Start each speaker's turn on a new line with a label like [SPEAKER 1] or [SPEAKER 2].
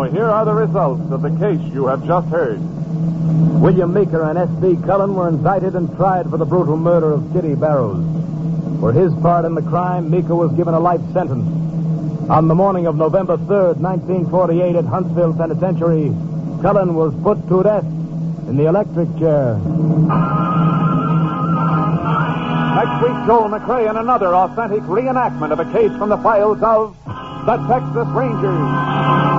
[SPEAKER 1] here are the results of the case you have just heard.
[SPEAKER 2] William Meeker and S.B. Cullen were indicted and tried for the brutal murder of Kitty Barrows. For his part in the crime, Meeker was given a life sentence. On the morning of November 3rd, 1948, at Huntsville Penitentiary, Cullen was put to death in the electric chair.
[SPEAKER 1] Next week, Joel McRae in another authentic reenactment of a case from the files of the Texas Rangers.